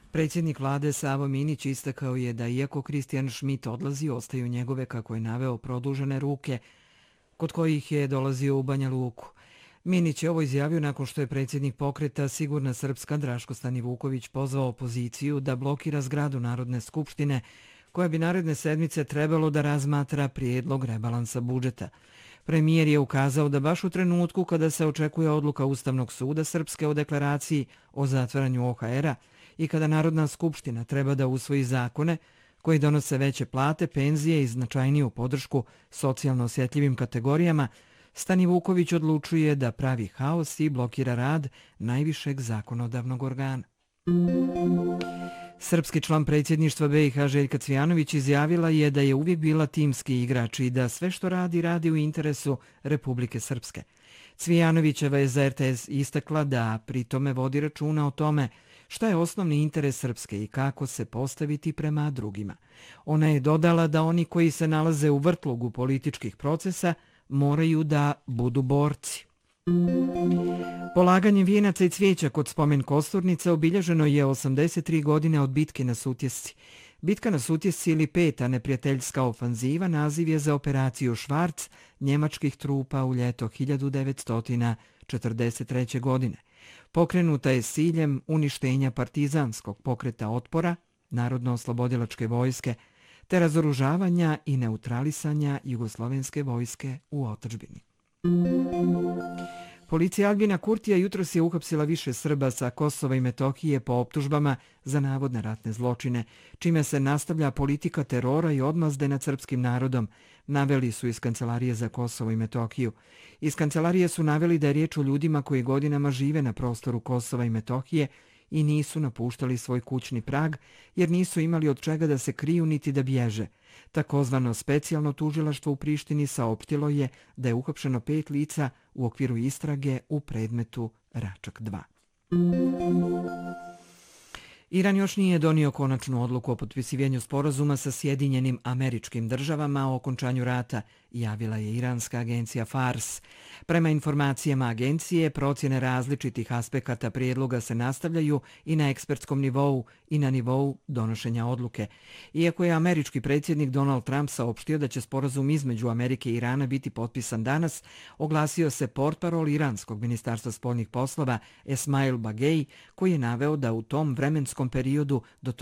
Predsjednik vlade Savo Minić istakao je da iako Kristijan Šmit odlazi, ostaju njegove, kako je naveo, produžene ruke, kod kojih je dolazio u Banja Luku. Minić je ovo izjavio nakon što je predsjednik pokreta Sigurna Srpska Draško Stanivuković pozvao opoziciju da blokira zgradu Narodne skupštine, koja bi naredne sedmice trebalo da razmatra prijedlog rebalansa budžeta. Premijer je ukazao da baš u trenutku kada se očekuje odluka Ustavnog suda Srpske o deklaraciji o zatvaranju OHR-a i kada Narodna skupština treba da usvoji zakone koji donose veće plate, penzije i značajniju podršku socijalno osjetljivim kategorijama, Stanivuković odlučuje da pravi haos i blokira rad najvišeg zakonodavnog organa. Srpski član predsjedništva BiH Željka Cvijanović izjavila je da je uvijek bila timski igrač i da sve što radi u interesu Republike Srpske. Cvijanovićeva je za RTS istakla da pri tome vodi računa o tome šta je osnovni interes Srpske i kako se postaviti prema drugima. Ona je dodala da oni koji se nalaze u vrtlogu političkih procesa moraju da budu borci. Polaganjem vijenaca i cvijeća kod spomen kosturnice obilježeno je 83 godine od bitke na Sutjesci. Bitka na Sutjesci ili peta neprijateljska ofanziva naziv je za operaciju Švarc njemačkih trupa u ljeto 1943. godine. Pokrenuta je s ciljem uništenja partizanskog pokreta otpora, Narodno-oslobodilačke vojske, te razoružavanja i neutralisanja jugoslovenske vojske u otadžbini. Policija Albina Kurtija jutros je uhapsila više Srba sa Kosova i Metohije po optužbama za navodne ratne zločine, čime se nastavlja politika terora i odmazde nad srpskim narodom, naveli su iz Kancelarije za Kosovo i Metohiju. Iz Kancelarije su naveli da je riječ o ljudima koji godinama žive na prostoru Kosova i Metohije i nisu napuštali svoj kućni prag jer nisu imali od čega da se kriju niti da bježe. Takozvano specijalno tužilaštvo u Prištini saopštilo je da je uhapšeno 5 lica u okviru istrage u predmetu Račak 2. Iran još nije donio konačnu odluku o potpisivanju sporazuma sa Sjedinjenim Američkim Državama o okončanju rata, javila je iranska agencija Fars. Prema informacijama agencije, procjene različitih aspekata prijedloga se nastavljaju i na ekspertskom nivou i na nivou donošenja odluke. Iako je američki predsjednik Donald Trump saopštio da će sporazum između Amerike i Irana biti potpisan danas, oglasio se portparol iranskog ministarstva spoljnih poslova Esmail Bagej, koji je naveo da u tom vremenskom periodu do